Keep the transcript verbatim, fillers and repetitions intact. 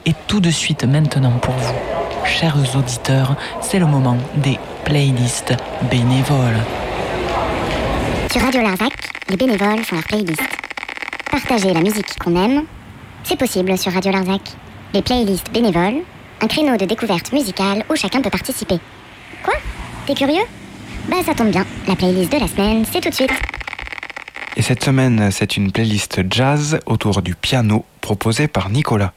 Et tout de suite maintenant pour vous, chers auditeurs, c'est le moment des playlists bénévoles. Sur Radio Larzac, les bénévoles font leur playlist. Partager la musique qu'on aime, c'est possible sur Radio Larzac. Les playlists bénévoles, un créneau de découverte musicale où chacun peut participer. Quoi ? T'es curieux ? Bah ça tombe bien, la playlist de la semaine, c'est tout de suite. Et cette semaine, c'est une playlist jazz autour du piano proposée par Nicolas.